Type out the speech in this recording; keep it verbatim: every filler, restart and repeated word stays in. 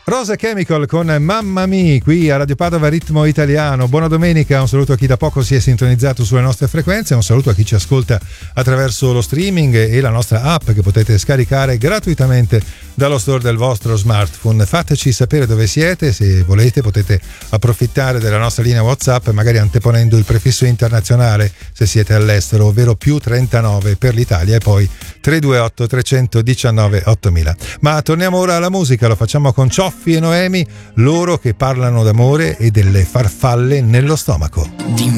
Rosa Chemical con Mamma Mia qui a Radio Padova Ritmo Italiano. Buona domenica, un saluto a chi da poco si è sintonizzato sulle nostre frequenze, un saluto a chi ci ascolta attraverso lo streaming e la nostra app che potete scaricare gratuitamente dallo store del vostro smartphone. Fateci sapere dove siete, se volete potete approfittare della nostra linea WhatsApp, magari anteponendo il prefisso internazionale se siete all'estero, ovvero più trentanove per l'Italia e poi tre due otto tre uno nove ottomila. Ma torniamo ora alla musica, lo facciamo con Cioffi e Noemi, loro che parlano d'amore e delle farfalle nello stomaco.